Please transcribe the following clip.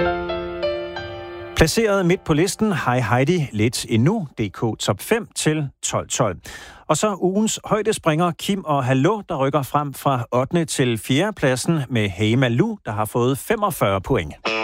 Placeret midt på listen, Hej Heidi, lidt endnu, DK Top 5 til 12-12. Og så ugens højdespringer Kim og Hallo, der rykker frem fra 8. til 4. pladsen med Hey Malou, der har fået 45 point.